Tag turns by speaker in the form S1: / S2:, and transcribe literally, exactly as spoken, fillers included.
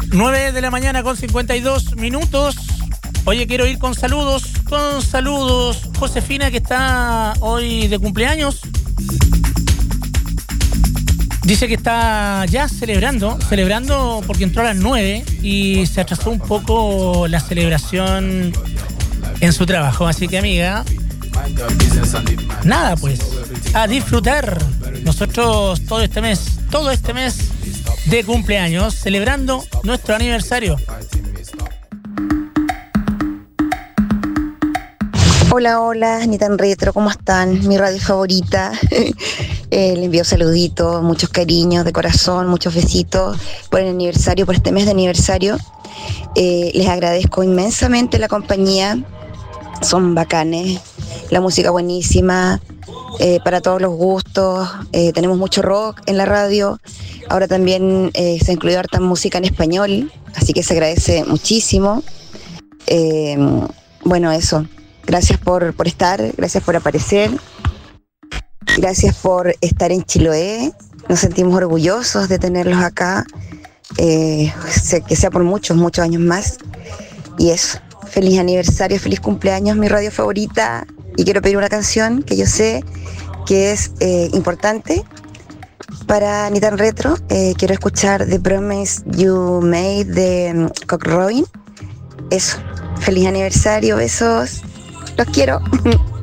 S1: nueve de la mañana con cincuenta y dos minutos. Oye, quiero ir con saludos, con saludos. Josefina, que está hoy de cumpleaños. Dice que está ya celebrando, celebrando porque entró a las nueve y se atrasó un poco la celebración en su trabajo. Así que, amiga, nada, pues, a disfrutar. Nosotros todo este mes, todo este mes de cumpleaños, celebrando nuestro aniversario.
S2: Hola, hola, ni tan retro, ¿cómo están? Mi radio favorita. eh, le envío saluditos, muchos cariños de corazón, muchos besitos por el aniversario, por este mes de aniversario. Eh, les agradezco inmensamente la compañía, son bacanes, la música buenísima, eh, para todos los gustos, eh, tenemos mucho rock en la radio, ahora también eh, se ha incluido harta música en español, así que se agradece muchísimo. Eh, bueno, eso. Gracias por, por estar, gracias por aparecer, gracias por estar en Chiloé. Nos sentimos orgullosos de tenerlos acá, eh, que sea por muchos, muchos años más. Y eso, feliz aniversario, feliz cumpleaños, mi radio favorita. Y quiero pedir una canción que yo sé que es eh, importante para Ni Tan Retro. Eh, quiero escuchar The Promise You Made de um, Cock Robin. Eso, feliz aniversario, besos. Los quiero.